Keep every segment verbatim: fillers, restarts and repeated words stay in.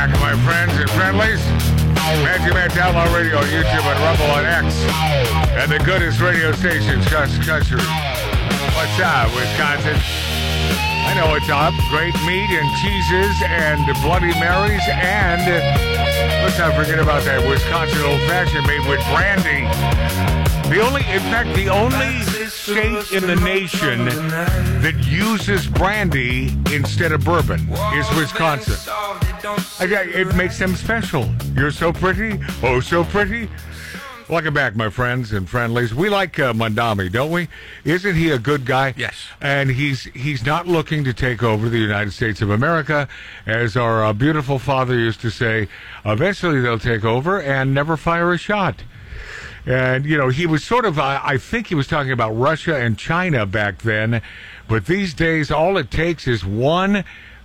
My friends and friendlies, Matthew Matt Download Radio on YouTube and Rumble on X, and the goodest radio stations across the country. What's up, Wisconsin? I know it's up. Great meat and cheeses and Bloody Marys, and let's not forget about that Wisconsin Old Fashioned made with brandy. The only, in fact, the only state in the nation that uses brandy instead of bourbon is Wisconsin. It makes them special. You're so pretty. Oh, so pretty. Welcome back, my friends and friendlies. We like uh, Mondami, don't we? Isn't he a good guy? Yes. And he's he's not looking to take over the United States of America. As our uh, beautiful father used to say, eventually they'll take over and never fire a shot. And, you know, he was sort of, uh, I think he was talking about Russia and China back then. But these days, all it takes is one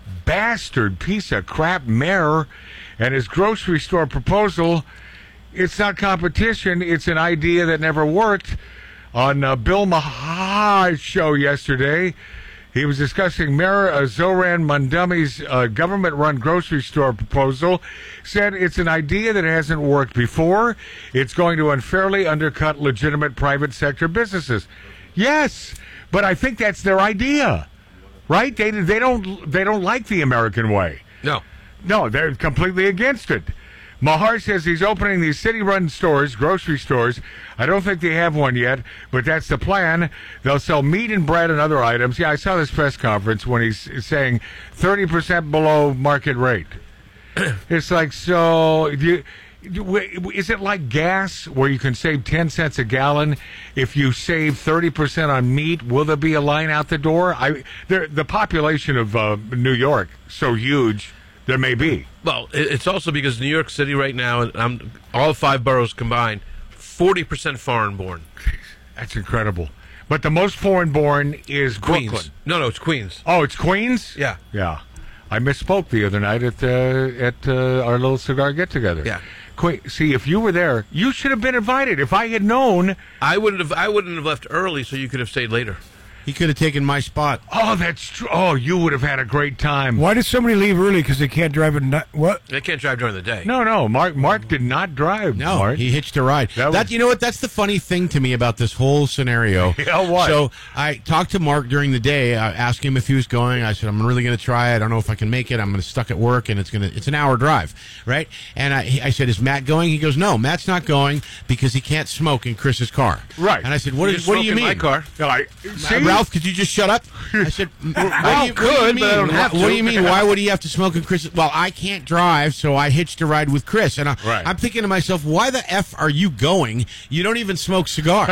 bastard piece of crap mayor and his grocery store proposal. It's not competition. It's an idea that never worked. On uh, Bill Maher's show yesterday, he was discussing Mayor uh, Zoran Mondami's uh, government-run grocery store proposal. Said it's an idea that hasn't worked before. It's going to unfairly undercut legitimate private sector businesses. Yes, but I think that's their idea, right? They they don't they don't like the American way. No, no, they're completely against it. Mahar says he's opening these city-run stores, grocery stores. I don't think they have one yet, but that's the plan. They'll sell meat and bread and other items. Yeah, I saw this press conference when he's saying thirty percent below market rate. It's like, so, do you, is it like gas where you can save ten cents a gallon? If you save thirty percent on meat, will there be a line out the door? I, the population of uh, New York, so huge. There may be. Well, it's also because New York City right now, and um, all five boroughs combined, forty percent foreign-born. That's incredible. But the most foreign-born is Queens. Brooklyn. No, no, it's Queens. Oh, it's Queens? Yeah. Yeah. I misspoke the other night at uh, at uh, our little cigar get-together. Yeah. Que- See, if you were there, you should have been invited. If I had known... I wouldn't have, I wouldn't have left early, so you could have stayed later. He could have taken my spot. Oh, that's true. Oh, you would have had a great time. Why did somebody leave early? Because they can't drive at night? What? They can't drive during the day. No, no. Mark Mark did not drive. No, Mark. he hitched a ride. That That, was- you know what? That's the funny thing to me about this whole scenario. Yeah, what? So I talked to Mark during the day. I asked him if he was going. I said, I'm really going to try. I don't know if I can make it. I'm going to stuck at work, and it's going to it's an hour drive, right? And I, I said, is Matt going? He goes, no, Matt's not going because he can't smoke in Chris's car. Right. And I said, what, You is, what do smoke you in mean? my car. No, I, Uh, see? Ralph, could you just shut up? I said, what, do you, what do you could, mean? but I don't have what, what do to. you mean? Why would he have to smoke in Chris? Well, I can't drive, so I hitched a ride with Chris. And I, Right. I'm thinking to myself, why the F are you going? You don't even smoke cigars.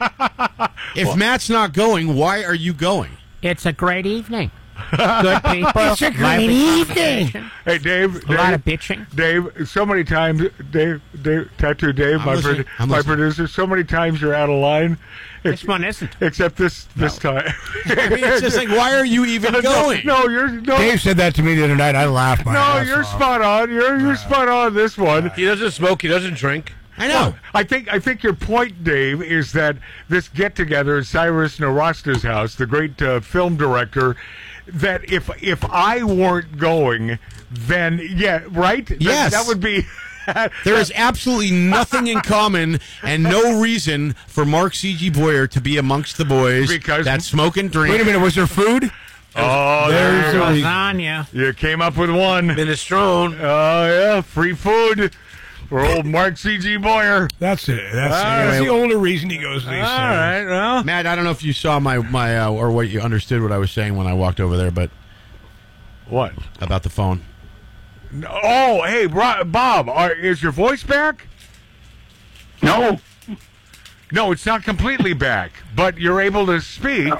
If Matt's not going, why are you going? It's a great evening. Good people. It's a great lively evening. conversation, Hey, Dave. A Dave, lot of bitching. Dave, so many times, Dave, Dave, Tattoo Dave, I'm my, listening. pro- I'm my listening. producer, so many times you're out of line. This one isn't. Except this this time. I mean, it's just like, why are you even no, going? No, you're no, Dave said that to me the other night. I laughed my no, ass you're off. spot on. You're you're spot on this one. He doesn't smoke. He doesn't drink. I know. I think I think your point, Dave, is that this get together at Cyrus Nowrasta's house, the great uh, film director, that if if I weren't going, then yeah, right? That- Yes. that would be. There is absolutely nothing in common and no reason for Mark C G. Boyer to be amongst the boys Because- that smoke and drink. Wait a minute. Was there food? Oh, There's there a- you go. Lasagna. You came up with one. Minestrone. Oh, yeah, free food for old Mark C G. Boyer. That's it. That's, All that's right. the only reason he goes to these All things. right, well. Matt, I don't know if you saw my, my uh, or what you understood what I was saying when I walked over there, but What? about the phone. Oh, hey, Ro- Bob, are, is your voice back? No. No, it's not completely back, but you're able to speak.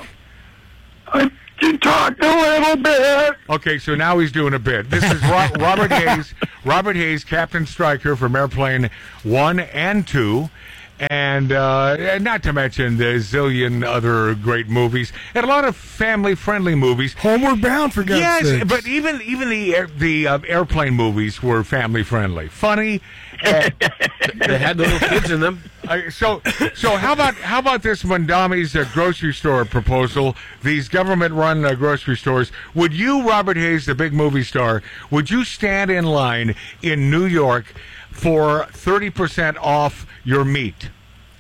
I can talk a little bit. Okay, so now he's doing a bit. This is Ro- Robert Hayes, Robert Hayes, Captain Stryker from Airplane One and Two, and uh, not to mention the zillion other great movies and a lot of family-friendly movies. Homeward Bound, for God's Yes, sakes. but even even the air, the uh, airplane movies were family-friendly, funny. And, They had little kids in them. I, so, so how about how about this Mondami's uh, grocery store proposal? These government-run uh, grocery stores. Would you, Robert Hayes, the big movie star, would you stand in line in New York for thirty percent off your meat?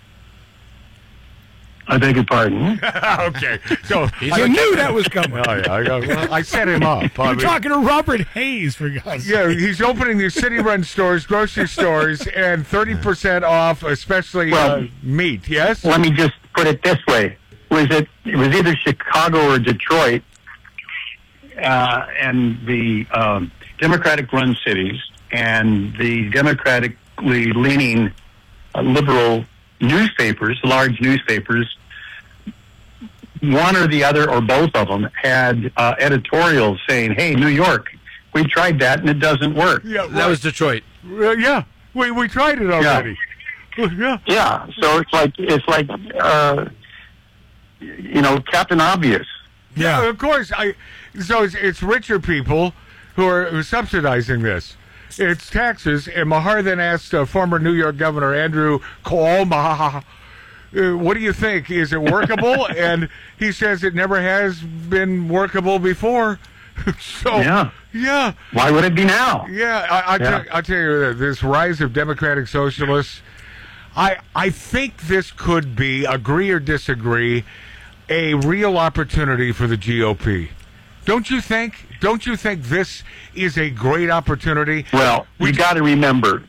I beg your pardon. Okay, so I knew that was coming. Oh, yeah, I, well, I set him up. I You're mean, talking to Robert Hayes, for God's sake. yeah, he's opening these city-run stores, grocery stores, and thirty percent off, especially Well, uh, meat. Yes. Let me just put it this way: was it? It was either Chicago or Detroit, uh, and the um, Democratic-run cities and the Democratically leaning uh, liberal newspapers, large newspapers. One or the other, or both of them, had uh, editorials saying, "Hey, New York, we tried that and it doesn't work." Yeah, That was Detroit. Uh, yeah, we we tried it already. Yeah. Yeah, so it's like it's like uh, you know, Captain Obvious. Yeah, Yeah. of course. I so it's, it's richer people who are, who are subsidizing this. It's taxes. And Mahar then asked uh, former New York Governor Andrew Cuomo, uh, "What do you think? Is it workable?" And he says it never has been workable before. So Yeah. yeah. Why would it be now? Yeah, I, I Yeah. Tell, I'll tell you that this rise of democratic socialists, I I think this could be, agree or disagree, a real opportunity for the G O P. Don't you think? Don't you think this is a great opportunity? Well, we got to remember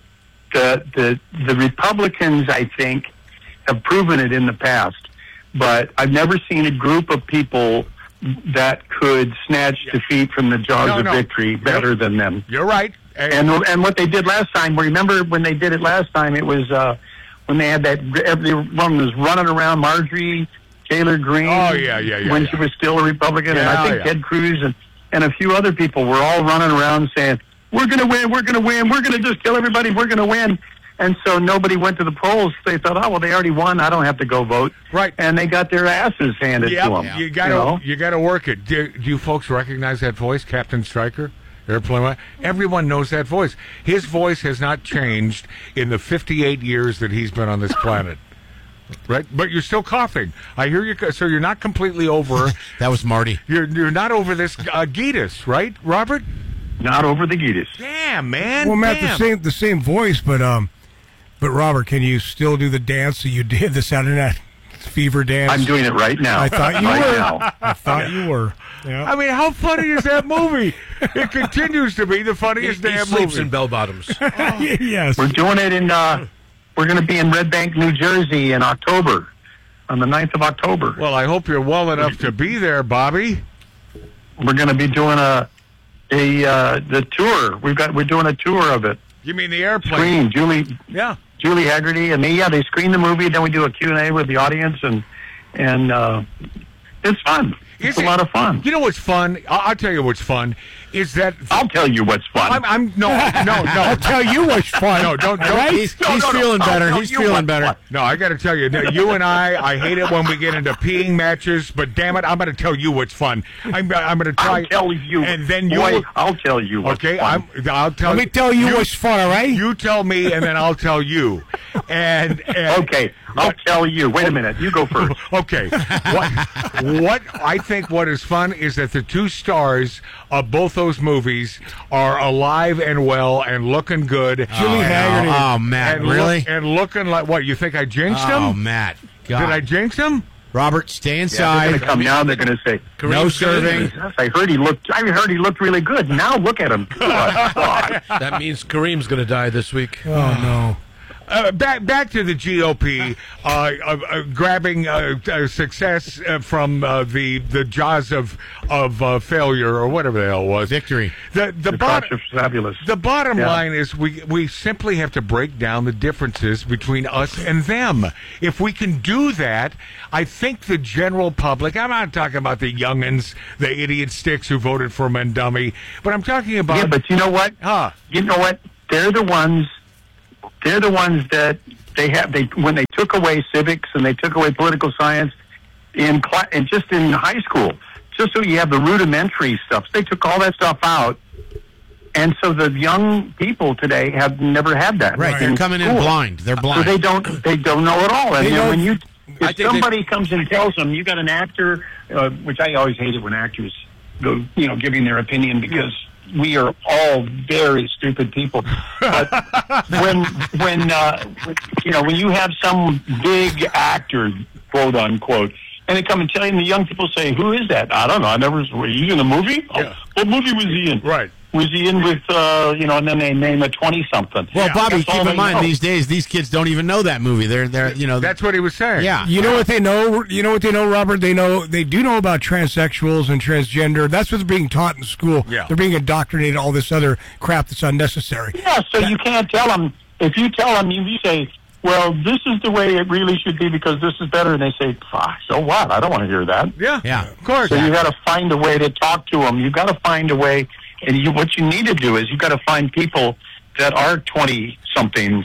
the the the Republicans, I think, have proven it in the past, but I've never seen a group of people that could snatch defeat from the jaws No, of no. victory better Yep. than them. You're right. And and what they did last time, remember when they did it last time? It was uh, when they had that everyone was running around Marjorie Taylor Greene. Oh, yeah, yeah, yeah, When yeah. she was still a Republican, and Yeah, I think yeah. Ted Cruz and and a few other people were all running around saying, "We're going to win, we're going to win, we're going to just kill everybody, we're going to win." And so nobody went to the polls. They thought, "Oh well, they already won. I don't have to go vote." Right. And they got their asses handed Yeah, to them. you gotta know? you gotta work it. Do, do you folks recognize that voice, Captain Stryker? Airplane. Wi- Everyone knows that voice. His voice has not changed in the fifty-eight years that he's been on this planet. Right, but you're still coughing. I hear you. co- So you're not completely over. That was Marty. You're you're not over this uh, Geetus, right, Robert? Not over the Geetus. Damn, man. Well, Matt, the damn. same the same voice, but um, but Robert, can you still do the dance that you did, the Saturday Night Fever dance? I'm doing it right now. I thought you right were. now. I thought you were. Yeah. I mean, how funny is that movie? It continues to be the He, funniest he damn sleeps movie. in bell bottoms. Yes. We're doing it in, uh, we're going to be in Red Bank, New Jersey in October, on the ninth of October. Well, I hope you're well enough to be there, Bobby. We're going to be doing a, a, uh, the tour. We've got, we're doing a tour of it. You mean the airplane? Screen, Julie, Yeah. Julie Haggerty and me. Yeah, they screen the movie, then we do a Q and A with the audience, and, and, uh, it's fun. It's Is a it- lot of fun. You know what's fun? I- I'll tell you what's fun is that I'll tell you what's fun. I'm, I'm no, no, no. I'll tell you what's fun. No, don't, don't. Right? He's, No, he's no, no. feeling I'll better. tell He's you feeling what- better. what- No, I got to tell you, you and I, I hate it when we get into peeing matches, but damn it, I'm going to tell you what's fun. I'm, I'm going to try. I'll tell you. and then you. Boy, I'll tell you what's okay, fun. I'm. I'll tell. Let me tell you, what's fun, all right? You tell me, and then I'll tell you. And, and Okay, I'll tell you. Wait a minute. You go first. Okay. What, what I think what is fun is that the two stars of both those movies are alive and well and looking good. Julie Haggerty. Oh, Matt, and look- really? and looking like what? You think I jinxed Oh, him? Matt. Did I God. jinx him? Robert, stay They're inside. going to come now. They're going to say, No Kareem's gonna- serving. "Yes, I heard he looked. I heard he looked really good. Now look at him. Good God. That means Kareem's going to die this week. Oh no. Uh, back back to the G O P uh, uh, uh, grabbing uh, uh, success uh, from uh, the the jaws of of uh, failure or whatever the hell it was. Victory. The the, The bot- crotch is fabulous. the bottom Yeah. line is we we simply have to break down the differences between us and them. If we can do that, I think the general public. I'm not talking about the youngins, the idiot sticks who voted for Mondami, but I'm talking about. Yeah, but you know what? Huh. You know what? They're the ones. They're the ones that they have. They when they took away civics and they took away political science in cla- and just in high school, just so you have the rudimentary stuff. They took all that stuff out, and so the young people today have never had that. Right, they're in coming in school. blind. They're So blind. they don't they don't know at all. And They then don't- when you I if think somebody comes and tells them you got an actor, uh, which I always hate it when actors go, you know, giving their opinion because we are all very stupid people. But when when uh, you know when you have some big actor, quote unquote, and they come and tell you, and the young people say, "Who is that?" I don't know. I never. Were you in the movie? Yeah. Oh, what movie was he in? Right. Was he in with uh, you know? And then they name a twenty something. Well, Bobby, That's all keep they in mind know. these days these kids don't even know that movie. They're they're you know That's what he was saying. yeah. You know what they know? You know what they know, Robert? They know they do know about transsexuals and transgender. That's what's being taught in school. Yeah. They're being indoctrinated all this other crap that's unnecessary. Yeah, so you can't tell them. If you tell them, you, you say, well, this is the way it really should be because this is better. And they say, fuck, so what? I don't want to hear that. Yeah. Yeah. Of course. So you got to find a way to talk to them. You got to find a way. And you, what you need to do is you got to find people that are twenty-somethings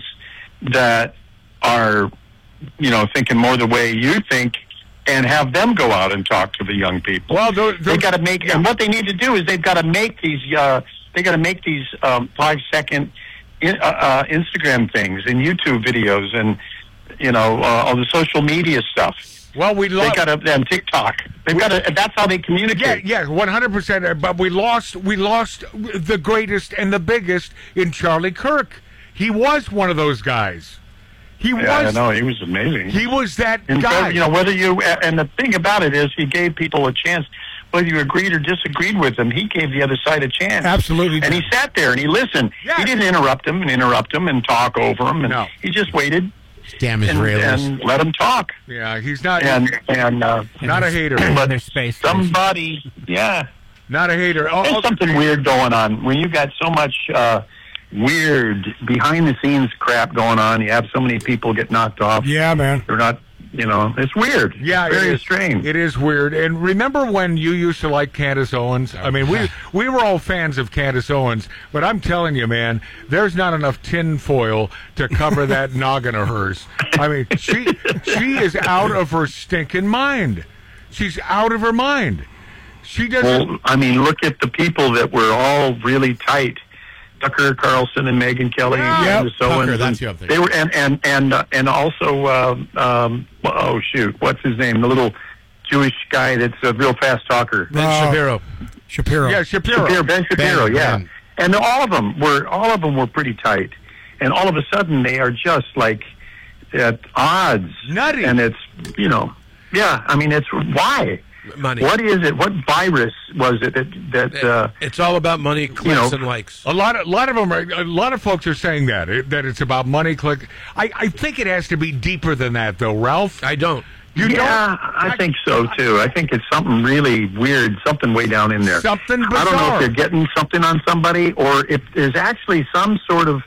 that are, you know, thinking more the way you think and have them go out and talk to the young people. Well, those, They got to make, and what they need to do is they've got to make these. Uh, they got to make these um, five-second in, uh, uh, Instagram things and YouTube videos, and you know uh, all the social media stuff. well, we They lost. got to and TikTok. They've got to. That's how they Yeah, communicate. yeah, one hundred percent. But we lost. We lost the greatest and the biggest in Charlie Kirk. He was one of those guys. He Yeah, I was. know he was amazing. He was that And so, guy. you know, whether you and the thing about it is, he gave people a chance. Whether you agreed or disagreed with him, he gave the other side a chance. Absolutely. And he sat there and he listened. Yeah. He didn't interrupt him and interrupt him and talk over him. And No. he just waited Damn and, Israelis. and let him talk. yeah, he's not. And and uh, not a hater. but their space somebody, yeah, Not a hater. Oh, there's oh, something weird going on when you got so much uh, weird behind the scenes crap going on. You have so many people get knocked off. Yeah, man. They're not. You know, it's weird. Yeah, it's very it is. strange. It is weird. And remember when you used to like Candace Owens? I mean, we we were all fans of Candace Owens, but I'm telling you, man, there's not enough tin foil to cover that noggin of hers. I mean, she she is out of her stinking mind. She's out of her mind. She doesn't. Well, I mean, look at the people that were all really tight. Tucker Carlson and Megyn Kelly Yeah. and Yep. Candace Owens. Tucker, that's and who I'm thinking. They were and and and uh, and also um, um, oh shoot, what's his name? The little Jewish guy that's a real fast talker. Ben Oh. Shapiro. Shapiro. yeah, Shapiro. Shapiro, Ben Shapiro, Ben, yeah. Ben. And all of them were all of them were pretty tight, and all of a sudden they are just like at odds. Nutty. And it's you know, yeah. I mean, it's why. Money. What is it? What virus was it that that? Uh, It's all about money, clicks, know, and likes. A lot of, lot of them are, a lot of folks are saying that it, that it's about money. Click. I, I think it has to be deeper than that, though, Ralph. I don't. You yeah, don't. I think so too. I think it's something really weird, something way down in there. Something I don't know bizarre. if they're getting something on somebody, or if there's actually some sort of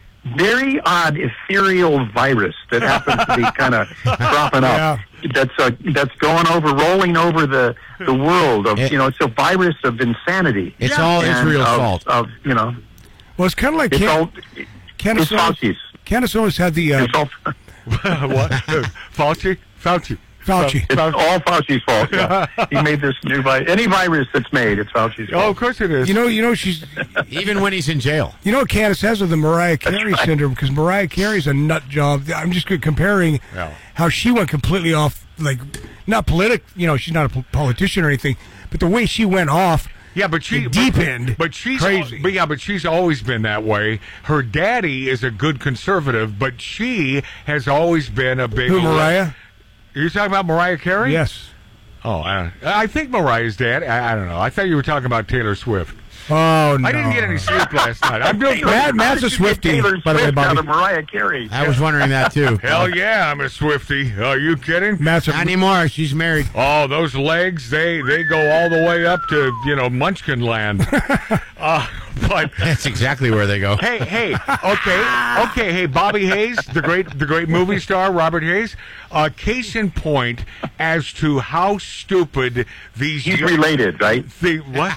very odd ethereal virus that happens to be kind of cropping up. Yeah. That's uh, that's going over, rolling over the the world of It- you know. It's a virus of insanity. It's Yeah. all and Israel's of, fault. Of you know, Well, it's kind of like it's Can- all Candace it's Owens. Fauci's. Candace Owens had the uh, It's all what? Fauci? Fauci. Fauci. it's all Fauci's fault. Yeah. He made this new virus. Any virus that's made, it's Fauci's fault. Oh, of course it is. You know, you know, she's. Even when he's in jail. You know what Candace has with the Mariah Carey right. syndrome, because Mariah Carey's a nut job. I'm just comparing Yeah. how she went completely off, like not politic. You know, she's not a po- politician or anything, but the way she went off. Yeah, but she The deep but, end. But she's Crazy. But yeah, but she's always been that way. Her daddy is a good conservative, but she has always been a big. Who, Mariah? You're talking about Mariah Carey? Yes. Oh, I, I think Mariah's dad. I, I don't know. I thought you were talking about Taylor Swift. Oh no. I didn't get any sleep last night. I'm doing Taylor- Matt- Matt's how a did you get Swiftie, Taylor by the way, Swift out Bobby. of Mariah Carey. I was wondering that too. Hell yeah, I'm a Swiftie. Are you kidding? Matt's a, Not anymore. She's married. Oh, those legs, they, they go all the way up to, you know, Munchkin Land. uh, but That's exactly where they go. hey, hey, okay, okay, hey, Bobby Hayes, the great the great movie star, Robert Hayes, uh, case in point as to how stupid these He's young- related, right? the what?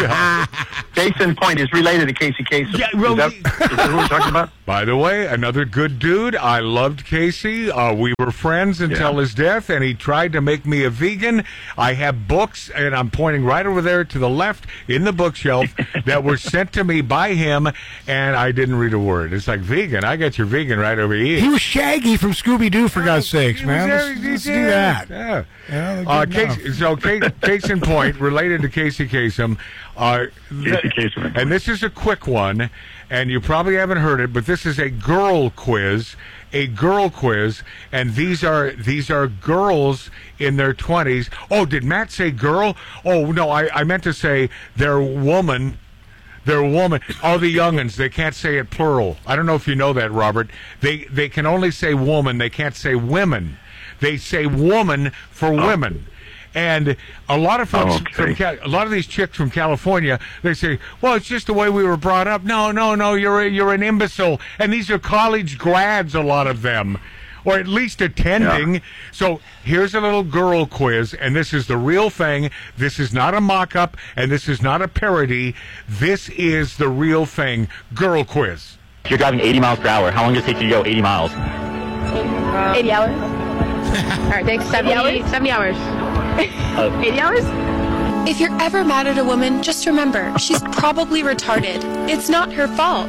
Case in point is related to Casey Kasem. Yeah, well, is, that, he- is that who we're talking about? By the way, another good dude. I loved Casey. Uh, we were friends until Yeah. his death, and he tried to make me a vegan. I have books, and I'm pointing right over there to the left in the bookshelf that were sent sent to me by him, and I didn't read a word. It's like vegan. I got your vegan right over here. He was Shaggy from Scooby Doo, for God's sakes, He man. was Let's, there, he let's do did. that. Yeah. Yeah, they're Uh, good case, enough. so, case, case in point, related to Casey Kasem, uh, Casey Kasem. and this is a quick one, and you probably haven't heard it, but this is a girl quiz, a girl quiz, and these are these are girls in their twenties. Oh, did Matt say girl? Oh no, I, I meant to say they're woman. They're woman. All the youngins, they can't say it plural. I don't know if you know that, Robert. They they can only say woman. They can't say women. They say woman for women. And a lot of folks Oh, okay. from Cal- a lot of these chicks from California, they say, "Well, it's just the way we were brought up." No, no, no. You're a, you're an imbecile. And these are college grads, a lot of them, or at least attending. Yeah. So here's a little girl quiz, and this is the real thing. This is not a mock-up, and this is not a parody. This is the real thing. Girl quiz. If you're driving eighty miles per hour, how long does it take you to go eighty miles? eighty hours. All right, thanks. seventy, seventy hours. eighty hours? If you're ever mad at a woman, just remember, she's probably retarded. It's not her fault.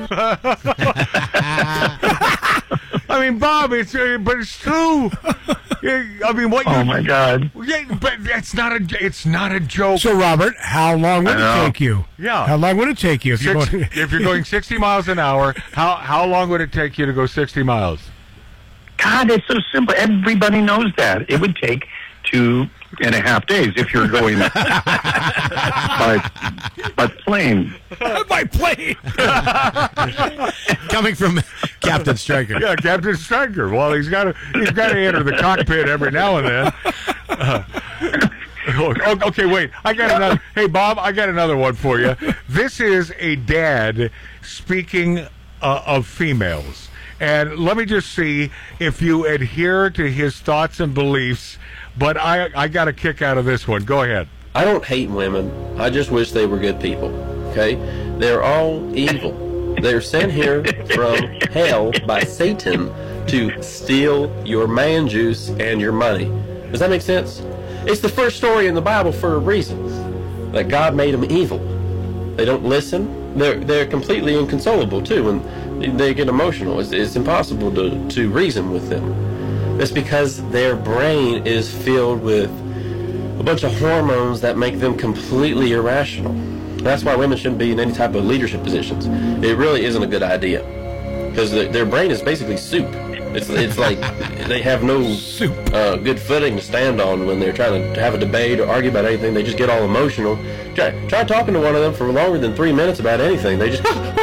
I mean, Bob, it's uh, but it's true. Yeah, I mean, what? Oh you, my God! Yeah, but it's not a it's not a joke. So, Robert, how long would I it know. take you? Yeah. How long would it take you if you're Six, going? if you're going sixty miles an hour, how how long would it take you to go sixty miles? God, it's so simple. Everybody knows that. It would take two and a half days if you're going by by plane. By plane. Coming from Captain Stryker. Yeah, Captain Stryker. Well, he's got to he's got to enter the cockpit every now and then. Uh, oh, okay, wait. I got another. Hey, Bob, I got another one for you. This is a dad speaking uh, of females, and let me just see if you adhere to his thoughts and beliefs. But I I got a kick out of this one. Go ahead. I don't hate women. I just wish they were good people. Okay? They're all evil. They're sent here from hell by Satan to steal your man juice and your money. Does that make sense? It's the first story in the Bible for a reason. That God made them evil. They don't listen. They're they're completely inconsolable too, and they get emotional. It's, it's impossible to, to reason with them. It's because their brain is filled with a bunch of hormones that make them completely irrational. That's why women shouldn't be in any type of leadership positions. It really isn't a good idea. Because the, their brain is basically soup. It's it's like they have no uh, good footing to stand on when they're trying to have a debate or argue about anything. They just get all emotional. Try, try talking to one of them for longer than three minutes about anything. They just...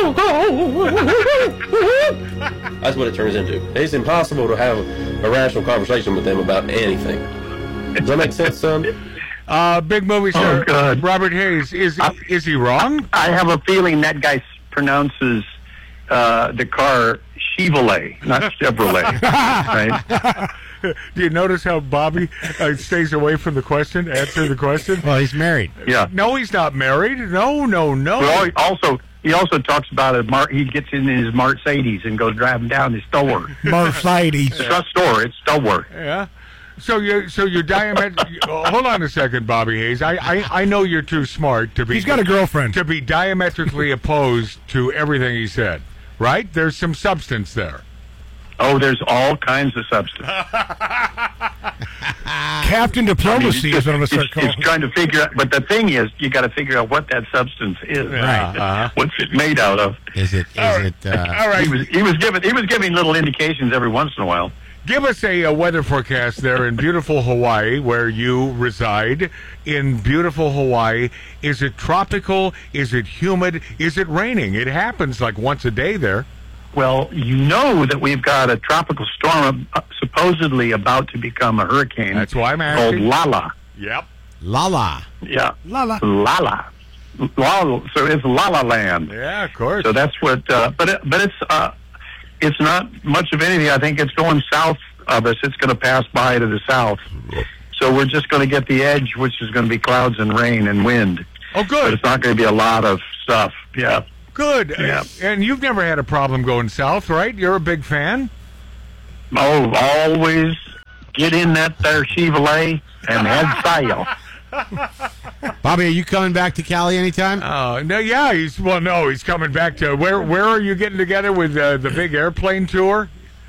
That's what it turns into. It's impossible to have a rational conversation with them about anything. Does that make sense, son? Uh, big movie star Oh, God. Robert Hayes. Is is he wrong? I have a feeling that guy s- pronounces uh, the car Chevrolet, not Chevrolet. Right? Do you notice how Bobby uh, stays away from the question, answer the question? Well, he's married. Yeah. No, he's not married. No, no, no. Well, he also he also talks about a Mar- he gets in his Mercedes and goes driving down the store. Mercedes. Trust store, it's store. Yeah. So you so you're diamet- Hold on a second, Bobby Hayes. I, I, I know you're too smart to be. He's got a girlfriend. To be diametrically opposed to everything he said. Right? There's some substance there. Oh, there's all kinds of substance. Captain Diplomacy I mean, is what I'm going to it's, start it's, calling. it's trying to figure out, but the thing is, you got to figure out what that substance is. Right. Uh-huh. What's it made out of? Is it? Is it? Uh, All right. He was he was giving he was giving little indications every once in a while. Give us a, a weather forecast there in beautiful Hawaii, where you reside. In beautiful Hawaii, is it tropical? Is it humid? Is it raining? It happens like once a day there. Well, you know that we've got a tropical storm uh, supposedly about to become a hurricane. That's why I'm called asking. Lala. Yep. Lala. Yeah, Lala. Lala. Lala. So it's Lala Land. Yeah, of course. So that's what. Uh, but it, but it's uh, it's not much of anything. I think it's going south of us. It's going to pass by to the south. So we're just going to get the edge, which is going to be clouds and rain and wind. Oh, But good. it's not going to be a lot of stuff. Yeah. Good. Yeah. And you've never had a problem going south, right? You're a big fan? Oh, always get in that there Chevrolet and head south. Bobby, are you coming back to Cali anytime? Oh no, yeah, he's well. No, he's coming back to where? Where are you getting together with uh, the big airplane tour?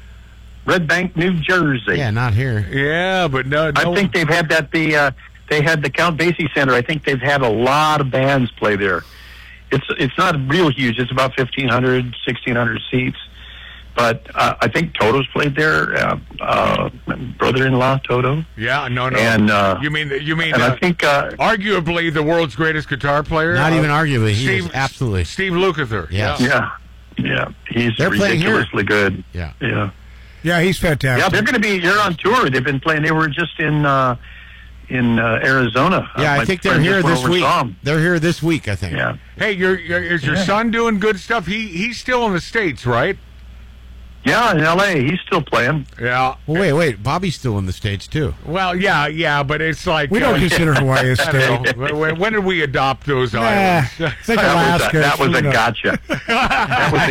Red Bank, New Jersey. Yeah, not here. Yeah, but no, no. I think they've had that. The uh, they had the Count Basie Center. I think they've had a lot of bands play there. It's it's not real huge. It's about fifteen hundred, sixteen hundred seats. But uh, I think Toto's played there. Uh, uh, brother-in-law Toto. Yeah, no, no. And uh, you mean you mean? And uh, I think uh, arguably the world's greatest guitar player. Not uh, even arguably. He Steve, is absolutely. Steve Lukather. Yes. yeah, yeah, he's They're playing here. ridiculously good. Yeah. Yeah. Yeah, he's fantastic. Yeah, they're going to be. They're on tour. They've been playing. They were just in uh, in uh, Arizona. Yeah, uh, I my think they're friend here just went this over and week. saw 'em. They're here this week, I think. Yeah, Hey, your, your is your Yeah. son doing good stuff? He he's still in the States, right? yeah, in L A, he's still playing. Yeah. Well, wait, wait. Bobby's still in the States, too. Well, yeah, yeah, but it's like We don't uh, consider Hawaii a I state. don't know. when, when did we adopt those Nah, islands? it's like That was Alaska. a, that was a you know. gotcha. that was a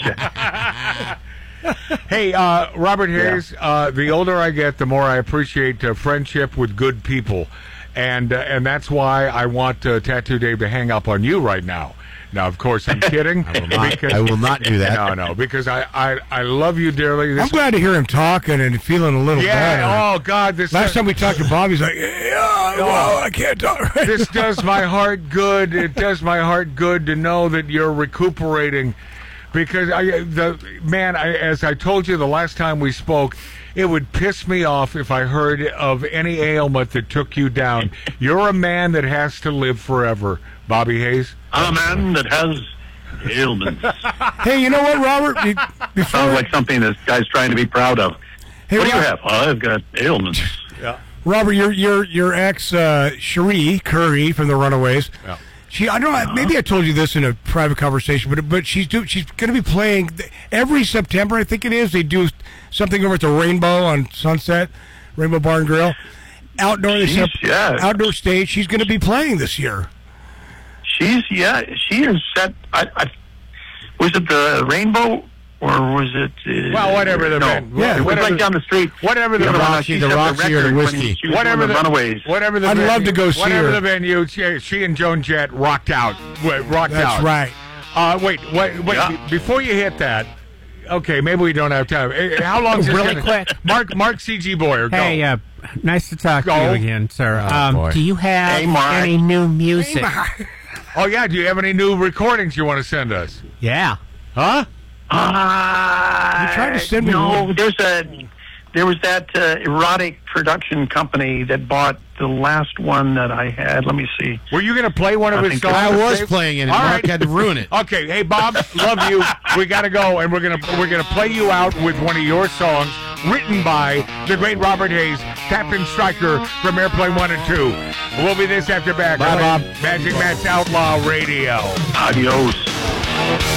gotcha. Hey, uh, Robert Hayes, uh, the older I get, the more I appreciate uh, friendship with good people. And uh, and that's why I want uh, Tattoo Dave to hang up on you right now. Now, of course, I'm kidding. I will not, I will not do that. No, no, because I, I, I love you dearly. I'm This, glad to hear him talking and feeling a little yeah, better. oh, God. This Last time we talked to Bob, he's like, yeah, well, I can't talk. this does my heart good. It does my heart good to know that you're recuperating, because I, the man, I, as I told you the last time we spoke, it would piss me off if I heard of any ailment that took you down. You're a man that has to live forever, Bobby Hayes. I'm a man that has ailments. Hey, you know what, Robert? Be- Before, Sounds like something this guy's trying to be proud of. hey, What do you Rob- have? Oh, I've got ailments. Robert, your your your ex uh, Cherie Curry from the Runaways. Yeah. She, I don't know. Maybe I told you this in a private conversation, but but she's do, she's going to be playing every September. I think it is. They do something over at the Rainbow on Sunset, Rainbow Bar and Grill, outdoor. They set up She's- yeah. outdoor stage. She's going to be playing this year. She's, yeah, she is set. I, I, was it the Rainbow or was it? Uh, Well, whatever the no, man- yeah, it was whatever- right down the street. Whatever the Yeah, Roxy- she the set Roxy or the record when whiskey. she was Whatever doing the the Runaways. Whatever the I'd venue, love to go see whatever her. the venue, she, she and Joan Jett rocked out. Wait, rocked That's out. right. Uh, wait, wait, wait. Yeah. be- Before you hit that, okay, maybe we don't have time. Eh, How long is this Really gonna- quick. Mark, Mark C G Boyer, go. Hey, uh, nice to talk to Go. you again, sir. Oh, um, boy. do you have Hey, Mark. any new music? Oh yeah, do you have any new recordings you want to send us? Yeah. Huh? Uh, You tried to send me no, one. there's a there was that uh, erotic production company that bought the last one that I had. Let me see. Were you going to play one of I his think songs? I was Dave? playing it, and All Mark right. had to ruin it. Okay, hey Bob, love you. We got to go, and we're gonna we're gonna play you out with one of your songs written by the great Robert Hayes, Captain Stryker from Airplane One and Two. We'll be this after back. Bye, Bob. Magic Matt's Outlaw Radio. Adios.